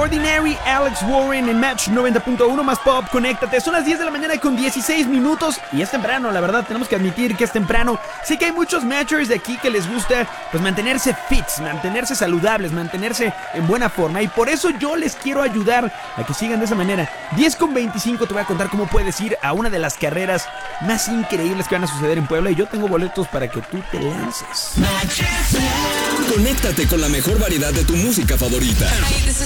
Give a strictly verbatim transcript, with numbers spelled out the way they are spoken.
Ordinary, Alex Warren en Match noventa punto uno más Pop. Conéctate, son las diez de la mañana con dieciséis minutos y es temprano, la verdad, tenemos que admitir que es temprano. Sé que hay muchos matchers de aquí que les gusta pues mantenerse fits, mantenerse saludables, mantenerse en buena forma, y por eso yo les quiero ayudar a que sigan de esa manera. diez con veinticinco te voy a contar cómo puedes ir a una de las carreras más increíbles que van a suceder en Puebla, y yo tengo boletos para que tú te lances. Conéctate con la mejor variedad de tu música favorita.